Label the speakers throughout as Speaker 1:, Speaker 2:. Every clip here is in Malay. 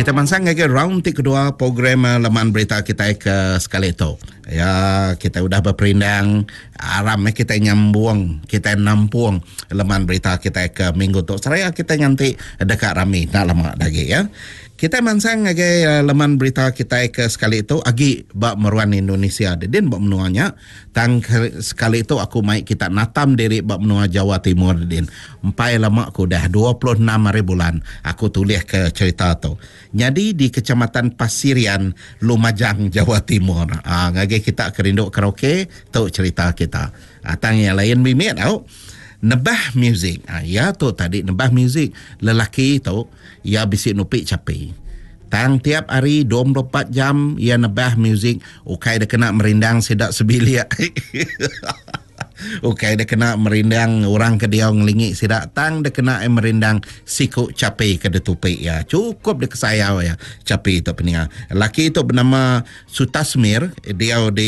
Speaker 1: Kita mansang lagi round kedua program laman berita kita ke sekali itu. Ya, kita udah berperindang aram kita nyambung, kita nampung laman berita kita ke minggu tu. Seraya kita nanti dekat rami nak lama lagi ya. Kita mansang lagi laman berita kita ke sekali itu agi bak meruan Indonesia din bak menuanya tang sekali itu aku mai kita natam diri bak menua Jawa Timur din empai lama aku dah 26 hari bulan aku tulis ke cerita tu. Jadi di Kecamatan Pasirian Lumajang Jawa Timur ngagi kita kerinduk karaoke tu cerita kita. Tang yang lain bimit tau. Nebah muzik. Ya tu tadi nebah muzik. Lelaki tu ia bisik nupik capi. Tang tiap hari 24 jam ia nebah muzik. Ukai dia kena merindang sedak sebilik. Ukai dia kena merindang orang ke dia ngelingik sedak tang dia kena merindang sikuk capi ke dia tupik ya. Cukup dia kesayau ya capi itu peninga. Laki itu bernama Sutasmir, dia di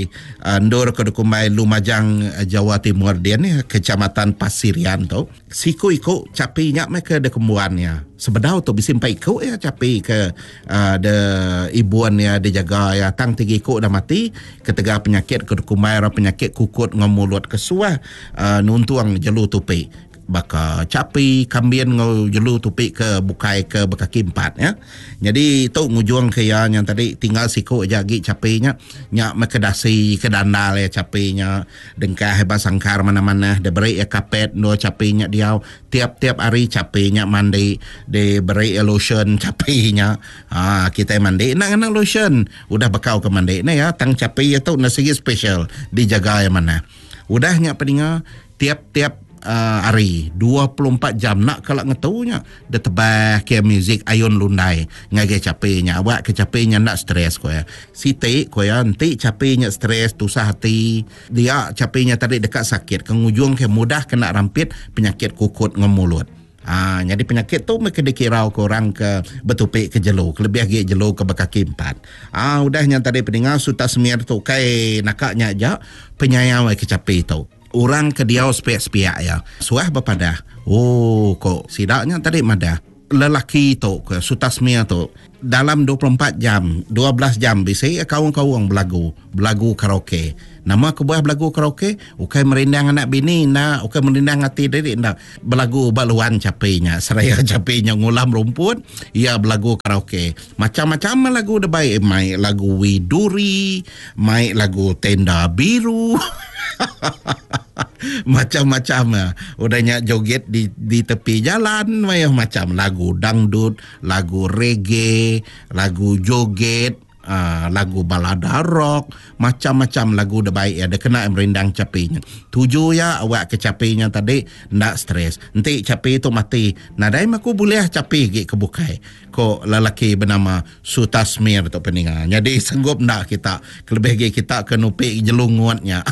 Speaker 1: Ndur Kedukumbai Lumajang Jawa Timur dia ni Kecamatan Pasirian tu. Siku ikut capi nyak mereka de kembuannya. Sebedau tu bisimpai ikut ya capi ke de ibuan ya dia jaga ya tang tiga ikut dah mati ketega penyakit kedukumbai penyakit kukut ngomulut kesuah nuntuang jelu tupi baka capi kambien ngau jelu tupi ke bukai ke bekaki empat ya. Jadi tu ngujung ke ya yang tadi tinggal siku aja gi capinya nya mekedasi ke dandal ya capinya dengkah hebat sangkar mana-mana de beri ya kapet no capinya dia tiap-tiap hari capinya mandi de beri lotion capinya kita mandi nak lotion udah bakau ke mandi nah ya tang capi itu nasi special dijaga ya mana udahnya peninga tiap-tiap hari 24 jam nak kalau ngetaunya dia tebah ke muzik ayun lundai ngage capenya awak ke capenya nak stres ko ya siti ko ya nanti capenya stres tusah hati dia capenya tadi dekat sakit kengujung ke mudah kena rampit penyakit kukut ngemulut. Jadi penyakit tu mereka dikirau ke orang ke betupik ke jelu lebih lagi jelu ke bekaki empat. Udahnya tadi pendengar Sutasmir tu kai nakaknya aja penyayang ke capi tu orang ke dia spiak-spiak ya. Suah berpadah. Kok sidaknya tadi madah. Lelaki tu ke Sutasmir tu dalam 24 jam, 12 jam bisa kawan-kawan belagu karaoke. Nama kebuah belagu karaoke, ukai merindang anak bini nak, ukai merindang hati diri nak. Belagu baluan capinya, seraya capinya ngulam rumput, ia belagu karaoke. Macam-macam lagu dah baik, mai lagu Widuri, mai lagu Tenda Biru. Macam-macam udahnya joget di tepi jalan macam lagu dangdut, lagu reggae, lagu joget, lagu balada rock, macam-macam lagu dah baik ya. Dia kena merindang capinya. Tuju ya awak ke capinya tadi ndak stres. Nanti capi itu mati. Nadai aku boleh capi ke bukai. Kok lelaki bernama Sutasmir tu peninga. Jadi sanggup ndak kita kelebih kita ke nupik jelunguatnya.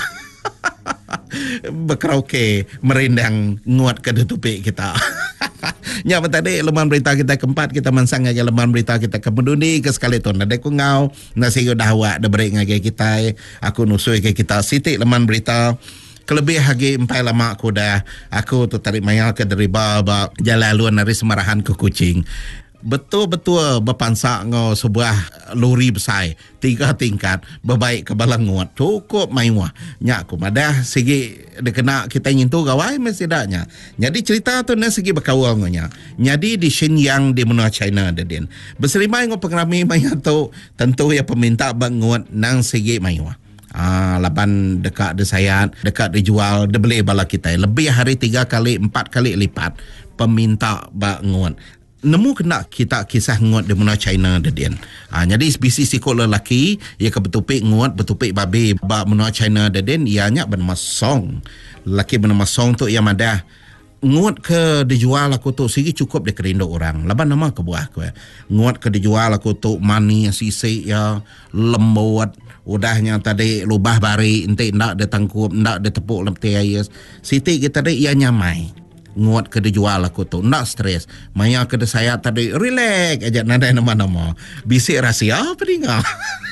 Speaker 1: Berkaraoke merindang nguat ke tupik kita. Nya tadi leman berita kita keempat kita mansang aja leman berita kita ke Menduni ke sekali tu nade ku ngau nasi udah awak de break ngage kita aku nusui ke kita siti leman berita kelebih lagi empai lama aku dah aku tu tarik maya ke deriba ba jalan luar dari Semarahan ke Kuching. Betul-betul berpansak ngau sebuah lori besar 3 tingkat berbaik ke balanguat cukup maiwah nyak aku madah segi dia kena kita ingin tu gawai mesti daknya. Jadi cerita tu nak segi berkawal ngonya. Jadi di Shenyang di benua China dedin. Berserimai ngau pengrami maya tu tentu ya peminta banguat nang segi maiwah. Laban dekat desayat, dekat dijual, dia beli bala kita. Lebih hari 3 kali, 4 kali lipat peminta banguat. Nemu kena kita kisah nguat di benua China dedian. Jadi bisi sikut lelaki ia ke betupik nguat betupik babi ba benua China dedian ianya bernama Song. Lelaki bernama Song tu ia madah nguat ke dijual aku tu sigi cukup dia kerindu orang. Laban nama ke buah aku ya. Nguat ke dijual aku tu mani sisi ya lembut udahnya tadi lubah bari ente ndak dia tangkup ndak dia tepuk lemti ayas. Siti kita tadi ia nyamai. Nguat ke dijual aku tu nak stres maya ke saya tadi relax aja nada nama-nama bisik rahsia apa dengar.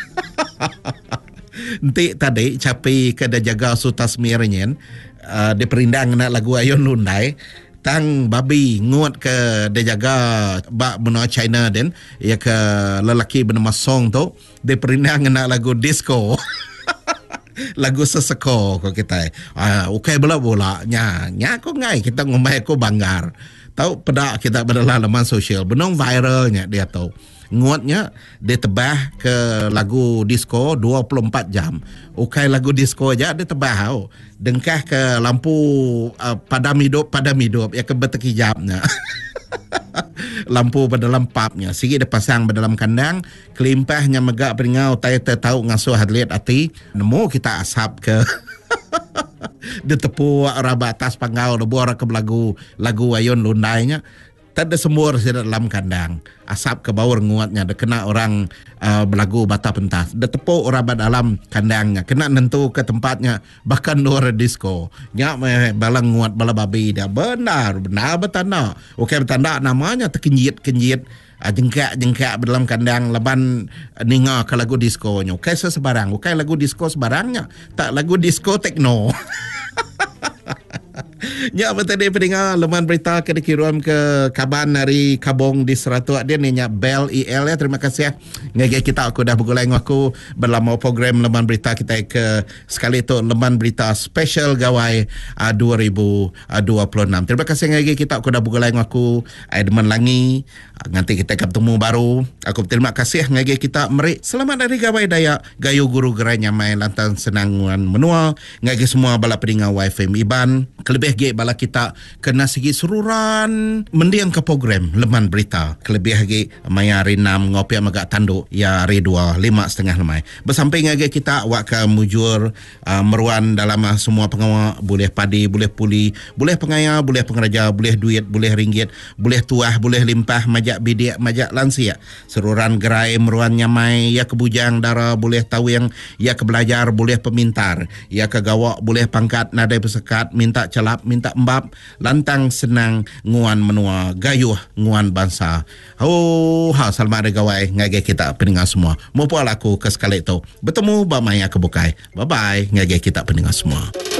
Speaker 1: Nanti tadi capi ke dia jaga Sutasmirnya dia perindang nak lagu ayun lundai tang babi ngut ke dia jaga bak benua China den ya ke lelaki bernama Song tu dia pernah ngena lagu disco. Lagu seseko ko kita. Okay bola nya ko ngai kita ngomai ko banggar. Tahu pedak kita berdalam laman sosial benong viralnya dia tahu. Nguatnya dia tebah ke lagu disco 24 jam. Okay lagu disco aja dia tebah tau. Dengkah ke lampu padam hidup ya ke bertekijapnya. Lampu berdalam pubnya sikit dia pasang berdalam kandang kelimpahnya megak peringau tay tahu ngasuh hadliat ati nemu kita asap ke dia tepu raba atas panggau buara ke lagu ayun lundainya tak ada semur di dalam kandang asap ke bawah nguatnya dia kena orang belagu bata pentas dia tepuk orang dalam kandangnya kena nentu ke tempatnya bahkan luar disco nya balang nguat bala babi dia benar bertanda okey bertanda namanya terkenjit jengkak dalam kandang leban ninga ke lagu disco nya okey sebarang okey lagu disco sebarangnya tak lagu disco techno. Ya betul dia pendengar leman berita ke dikirim ke kaban dari Kabong di Seratua dia ni Bel EL ya terima kasih ya ngagi kita aku dah bergulai aku berlama program leman berita kita ke sekali tu leman berita special gawai 2026 terima kasih ngagi kita aku dah bergulai aku Edmund Langi nanti kita ketemu baru aku terima kasih ngagi kita meri selamat dari gawai daya gayu guru gerai nyamai lantan senangan menua ngagi semua bala pendengar YFM Iban kelebih ge bala kita kena segi seruran mendiang ke program leman berita kelebih lagi maya rinam ngopi magak tanduk ya redua 5.5 lemai bersamping lagi kita awak ke mujur meruan dalam semua pengawal boleh padi boleh puli boleh pengaya boleh pengeraja boleh duit boleh ringgit boleh tuah boleh limpah majak bidik majak lansia seruran gerai meruan nyamai ya kebujang dara boleh tahu yang ya ke belajar boleh pemintar ya ke gawak boleh pangkat nadai pesekat minta celap minta mbab lantang senang nguan menua gayuh nguan bangsa. Selamat gawai ngage kita pendengar semua. Mau aku ke sekali tu. Bertemu ba maya kebukai. Bye bye ngage kita pendengar semua.